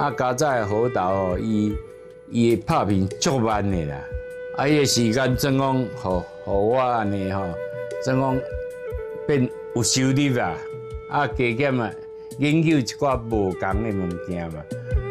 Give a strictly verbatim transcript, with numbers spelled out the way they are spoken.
啊，加在好投吼，伊伊拍片足慢的啦，啊，伊个时间怎讲，互互我安尼吼，怎讲变有收入啦，啊，加减啊，研究一寡无共的物件嘛。